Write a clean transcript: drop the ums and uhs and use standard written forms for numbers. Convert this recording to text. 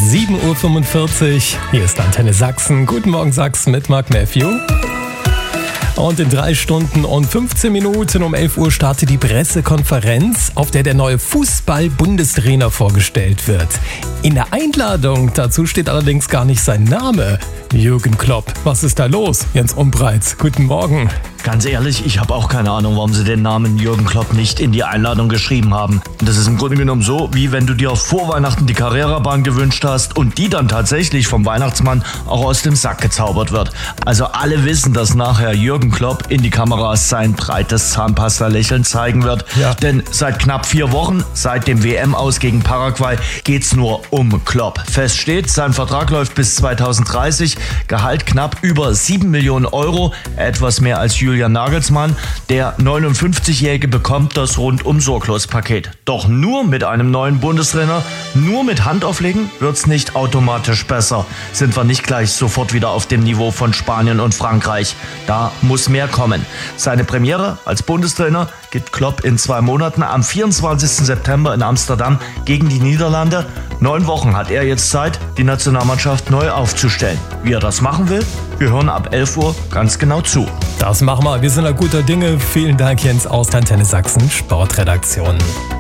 7:45 Uhr, hier ist Antenne Sachsen. Guten Morgen Sachsen mit Mark Matthew. Und in 3 Stunden und 15 Minuten um 11 Uhr startet die Pressekonferenz, auf der neue Fußball-Bundestrainer vorgestellt wird. In der Einladung dazu steht allerdings gar nicht sein Name. Jürgen Klopp. Was ist da los? Jens Umbreitz, guten Morgen. Ganz ehrlich, ich habe auch keine Ahnung, warum sie den Namen Jürgen Klopp nicht in die Einladung geschrieben haben. Das ist im Grunde genommen so, wie wenn du dir vor Weihnachten die Carrera-Bahn gewünscht hast und die dann tatsächlich vom Weihnachtsmann auch aus dem Sack gezaubert wird. Also alle wissen, dass nachher Jürgen Klopp in die Kameras sein breites Zahnpasta-Lächeln zeigen wird. Ja. Denn seit knapp 4 Wochen, seit dem WM-Aus gegen Paraguay, geht's nur um Klopp. Fest steht, sein Vertrag läuft bis 2030, Gehalt knapp über 7 Millionen Euro, etwas mehr als Julian Nagelsmann. Der 59-Jährige bekommt das Rundum-Sorglos-Paket. Doch nur mit einem neuen Bundestrainer, nur mit Handauflegen wird's nicht automatisch besser. Sind wir nicht gleich sofort wieder auf dem Niveau von Spanien und Frankreich. Da muss mehr kommen. Seine Premiere als Bundestrainer gibt Klopp in 2 Monaten am 24. September in Amsterdam gegen die Niederlande. 9 Wochen hat er jetzt Zeit, die Nationalmannschaft neu aufzustellen. Wie er das machen will, wir hören ab 11 Uhr ganz genau zu. Das machen wir. Wir sind da guter Dinge. Vielen Dank, Jens, aus der Antenne Sachsen Sportredaktion.